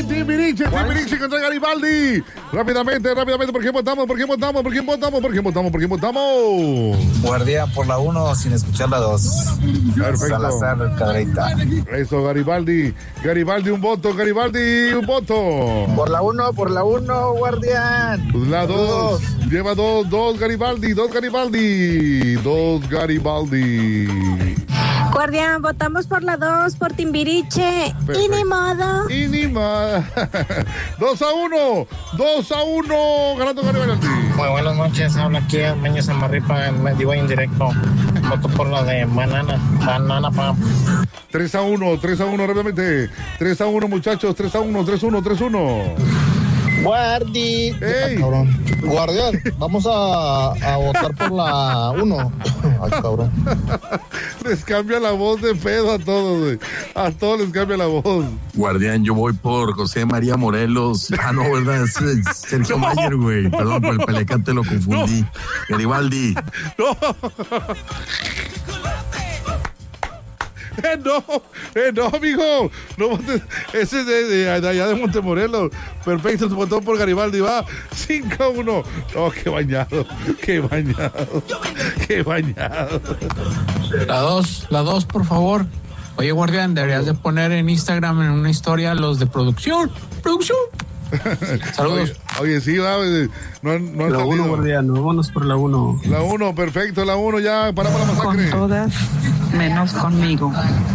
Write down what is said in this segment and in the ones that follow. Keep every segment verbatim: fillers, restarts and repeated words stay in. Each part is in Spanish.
Timbiriche, Timbiriche contra Garibaldi. Rápidamente, rápidamente, ¿por qué votamos? ¿Por qué votamos? ¿Por qué votamos? ¿Por qué votamos? ¿Por qué votamos? Guardia por la uno sin escuchar la dos. Perfecto. Salazar Cadereyta. Eso, Garibaldi. Garibaldi, un voto. Garibaldi, un voto. Por la uno, por la uno, guardián. La dos. Lleva dos, dos Garibaldi, dos Garibaldi. Dos Garibaldi. Guardián, votamos por la dos, por Timbiriche. Perfecto. Y ni modo. Y ni modo. Dos a uno. Dos a uno. Ganando Garibaldi. Muy buenas noches. Habla aquí Meño Samarripa en medio en directo. Voto por la de banana. Banana pam. Tres a uno. Tres a uno rápidamente. Tres a uno, muchachos. Tres a uno. Tres a uno. Tres a uno. Guardi. Hey. Cabrón. Guardián, vamos a, a votar por la uno. Ay, cabrón. Les cambia la voz de pedo a todos, güey. A todos les cambia la voz. Guardián, yo voy por José María Morelos. Ah, no, ¿verdad? Es Sergio no. Mayer, güey. Perdón, por el Pelecante lo confundí. No. Garibaldi. No. Eh, no, eh, no, amigo. No, ese es de, de, de allá de Montemorelos. Perfecto, se votó por Garibaldi. Va cinco a uno. Oh, qué bañado, qué bañado, qué bañado. La dos, la dos, por favor. Oye, guardián, deberías de poner en Instagram en una historia los de producción. Producción. Saludos. Oye, oye, sí, va. No, no la uno, guardián, vámonos por la uno. La uno, perfecto, la uno, ya paramos la masacre. Con todas, menos conmigo.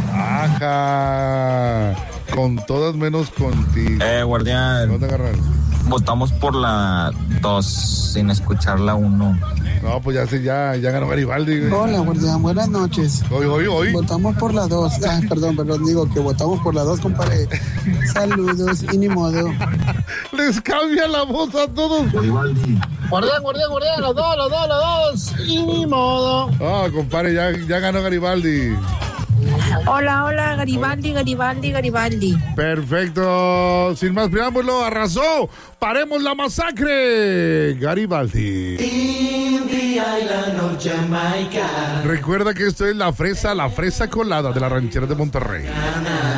Ajá. Con todas menos contigo. Eh, guardián. ¿Dónde agarrar? Votamos por la dos sin escuchar la uno. No, pues ya sí, ya, ya ganó Garibaldi. Güey. Hola, guardián, buenas noches. Hoy, hoy, hoy. Votamos por la dos. Ah, perdón, perdón, digo que votamos por la dos, compadre. Saludos y ni modo. Les cambia la voz a todos. Garibaldi. Guardián, guardián, guardián, los dos, los dos, los dos. Y ni modo. Ah, compadre, ya, ya ganó Garibaldi. Hola, hola, Garibaldi, Garibaldi, Garibaldi. Perfecto. Sin más preámbulo, arrasó. Paremos la masacre. Garibaldi. Recuerda que esto es la fresa, la fresa colada de la ranchera de Monterrey.